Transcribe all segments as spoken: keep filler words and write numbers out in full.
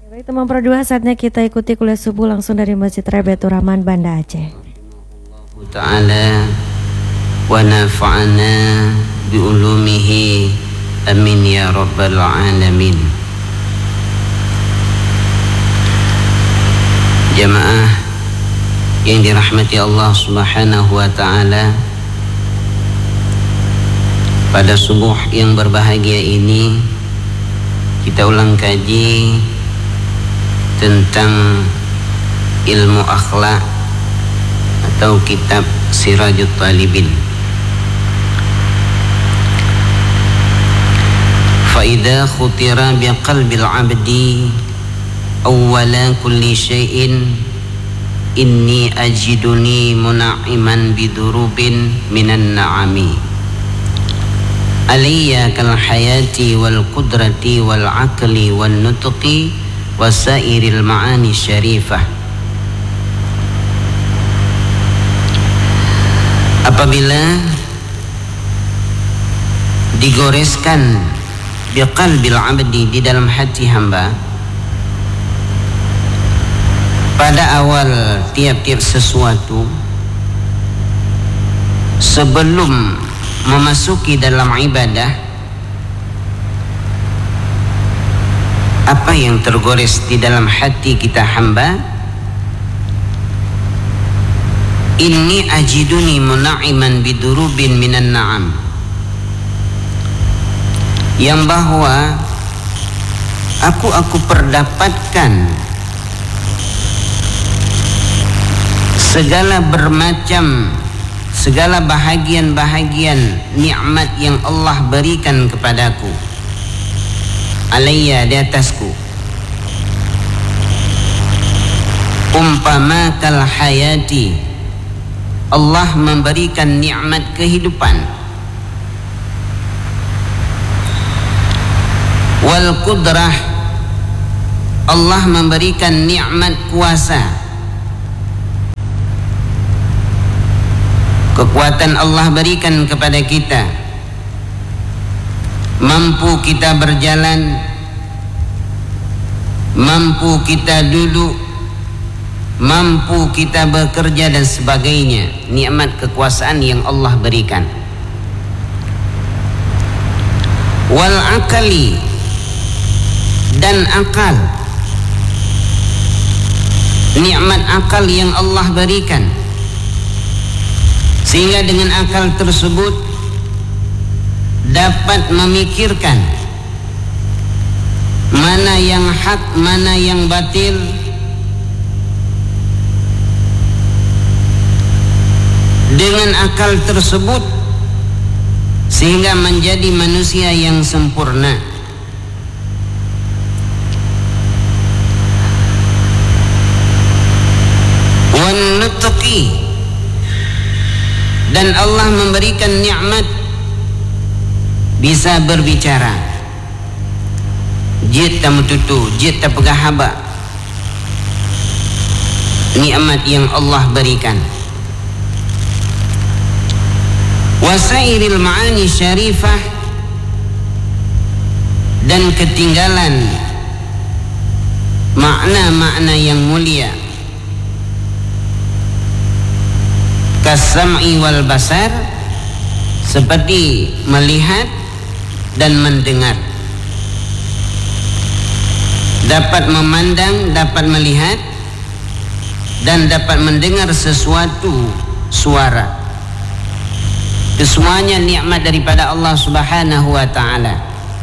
Baik teman Pro dua, saatnya kita ikuti kuliah subuh langsung dari Masjid Rebaitur Rahman, Banda Aceh. Ta'ala wa nafa'ana bi ulumihi amin ya rabbal alamin. Jamaah yang dirahmati Allah Subhanahu wa taala, pada subuh yang berbahagia ini kita ulang kaji tentang ilmu akhlak atau kitab Sirajut Talibin. Fa idza khutira bi qalbil 'abdi awwala kulli syai'in inni ajiduni muna'iman bidurubin minan na'ami alayya kal hayati wal qudrati wal aqli wan nutqi wasairil ma'ani syarifah. Apabila digoreskan biqalbil abdi, di dalam hati hamba, pada awal tiap-tiap sesuatu, sebelum memasuki dalam ibadah, apa yang tergores di dalam hati kita hamba? Inni ajiduni muna'iman bidurubin minan na'am, yang bahwa aku aku perdapatkan segala bermacam, segala bahagian-bahagian nikmat yang Allah berikan kepadaku, alayya, di atasku. Umpama kal hayati, Allah memberikan nikmat kehidupan. Wal qudrah, Allah memberikan nikmat kuasa. Kekuatan Allah berikan kepada kita, mampu kita berjalan, mampu kita duduk, mampu kita bekerja dan sebagainya. Nikmat kekuasaan yang Allah berikan. Wal akali, dan akal, nikmat akal yang Allah berikan, sehingga dengan akal tersebut dapat memikirkan mana yang hak, mana yang batil, dengan akal tersebut sehingga menjadi manusia yang sempurna. Wan nutqi, dan Allah memberikan nikmat bisa berbicara. Jid tamu tutu, jid tak pegah haba. Nikmat yang Allah berikan. Wasairil ma'ani syarifah, dan ketinggalan makna-makna yang mulia. Kasam'i wal basar, seperti melihat dan mendengar. Dapat memandang, dapat melihat, dan dapat mendengar sesuatu suara. Kesemuanya nikmat daripada Allah Subhanahu wa ta'ala.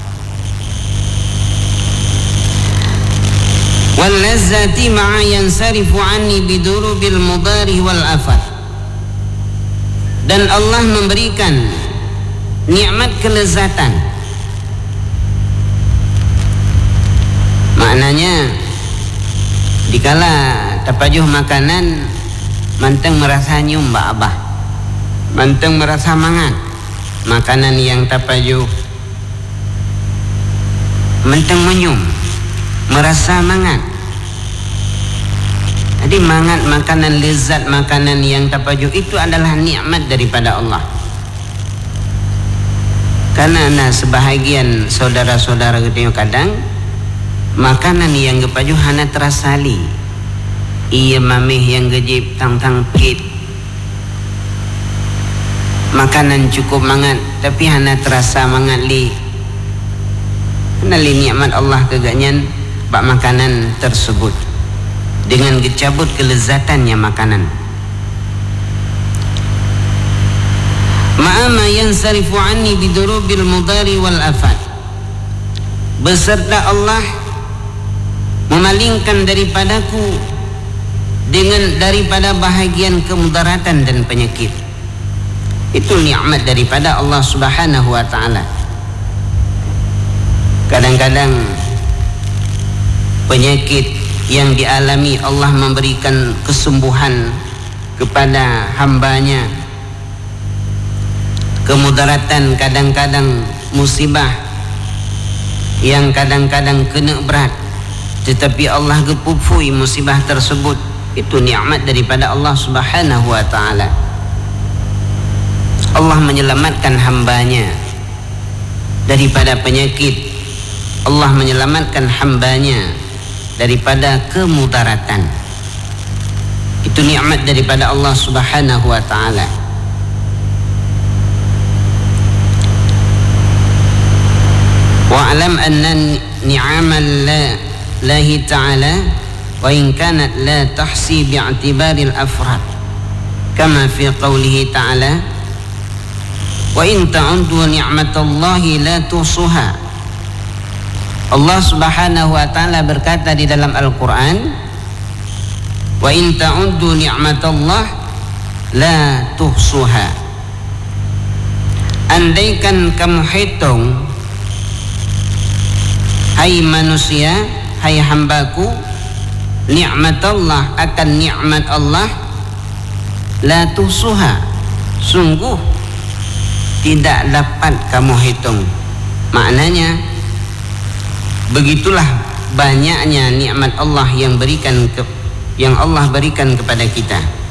Wal lazzati ma'a yansarifu anni bidurubil mudari wal afat, dan Allah memberikan nikmat kelezatan. Maknanya dikala tapajuh makanan, manteng merasa nyum mbak abah, manteng merasa mangat makanan yang tapajuh, manteng menyum merasa mangat. Jadi mangat makanan, lezat makanan yang tapajuh itu adalah nikmat daripada Allah. Karena nah, sebahagian saudara-saudara kita kadang makanan yang gepaju hana terasali iya mameh yang gejip tang-tang pit makanan cukup mangat tapi hana terasa mangat li hana li nikmat Allah keganyan bak makanan tersebut dengan gecabut kelezatannya makanan. Ma'ama yansarifu anni bidurubil mudari wal afat, beserta Allah memalingkan daripadaku dengan daripada bahagian kemudaratan dan penyakit. Itu nikmat daripada Allah Subhanahu wa taala. Kadang-kadang penyakit yang dialami Allah memberikan kesembuhan kepada hambanya. Kemudaratan kadang-kadang musibah yang kadang-kadang kena berat, tetapi Allah gepupui musibah tersebut. Itu nikmat daripada Allah Subhanahu wa taala. Allah menyelamatkan hambanya daripada penyakit. Allah menyelamatkan hambanya daripada kemudaratan. Itu nikmat daripada Allah Subhanahu wa taala. Wa'lam anna ni'amal Lahi ta'ala wa in kanat la tahsi bi'atibaril afrad kama fi qawlihi ta'ala wa in ta'uddu ni'matallahi la tuhsuha. Allah Subhanahu wa ta'ala berkata di dalam Al-Quran, wa in ta'uddu ni'matallah la tuhsuha. Andaikan kamu hitung, hai manusia, hai hambaku, nikmat Allah akan nikmat Allah, la tuhsuha, sungguh tidak dapat kamu hitung. Maknanya begitulah banyaknya nikmat Allah yang berikan ke, yang Allah berikan kepada kita.